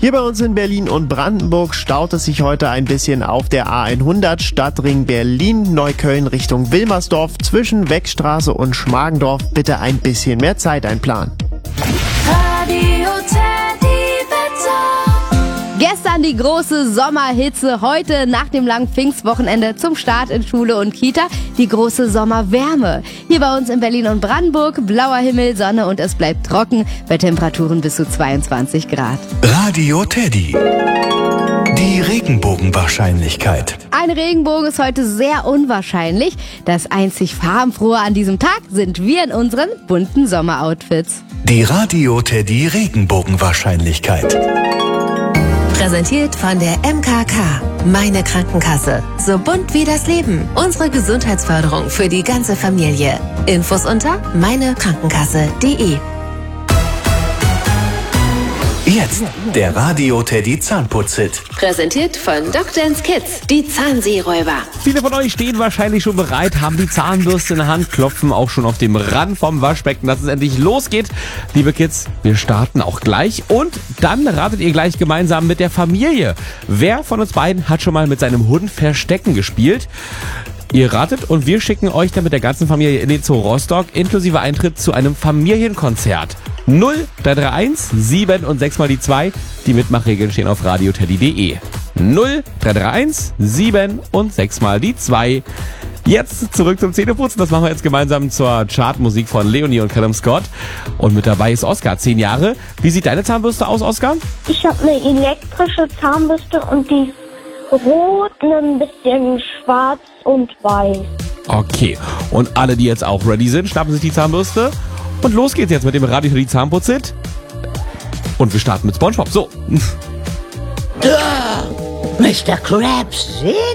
Hier bei uns in Berlin und Brandenburg staut es sich heute ein bisschen auf der A100 Stadtring Berlin-Neukölln Richtung Wilmersdorf zwischen Weckstraße und Schmargendorf. Bitte ein bisschen mehr Zeit einplanen. Gestern die große Sommerhitze, heute nach dem langen Pfingstwochenende zum Start in Schule und Kita die große Sommerwärme. Hier bei uns in Berlin und Brandenburg blauer Himmel, Sonne und es bleibt trocken bei Temperaturen bis zu 22 Grad. Radio Teddy. Die Regenbogenwahrscheinlichkeit. Ein Regenbogen ist heute sehr unwahrscheinlich. Das einzig Farbenfrohe an diesem Tag sind wir in unseren bunten Sommeroutfits. Die Radio Teddy Regenbogenwahrscheinlichkeit. Präsentiert von der MKK. Meine Krankenkasse. So bunt wie das Leben. Unsere Gesundheitsförderung für die ganze Familie. Infos unter meinekrankenkasse.de. Jetzt der Radio Teddy Zahnputz-Hit. Präsentiert von Dr. Kids. Die Zahnseeräuber. Viele von euch stehen wahrscheinlich schon bereit, haben die Zahnbürste in der Hand, klopfen auch schon auf dem Rand vom Waschbecken, dass es endlich losgeht. Liebe Kids, wir starten auch gleich und dann ratet ihr gleich gemeinsam mit der Familie. Wer von uns beiden hat schon mal mit seinem Hund Verstecken gespielt? Ihr ratet und wir schicken euch dann mit der ganzen Familie in den Zoo Rostock inklusive Eintritt zu einem Familienkonzert. 0331 7 und 6 mal die 2. Die Mitmachregeln stehen auf radioteddy.de. 0331 7 und 6 mal die 2. Jetzt zurück zum Zähneputzen. Das machen wir jetzt gemeinsam zur Chartmusik von Leonie und Callum Scott. Und mit dabei ist Oskar, 10 Jahre. Wie sieht deine Zahnbürste aus, Oskar? Ich habe eine elektrische Zahnbürste und die ist rot, ein bisschen schwarz und weiß. Okay, und alle, die jetzt auch ready sind, schnappen sich die Zahnbürste. Und los geht's jetzt mit dem Radio Teddy Zahnputz-Hit. Und wir starten mit SpongeBob. So. Mr. Krabs, sehen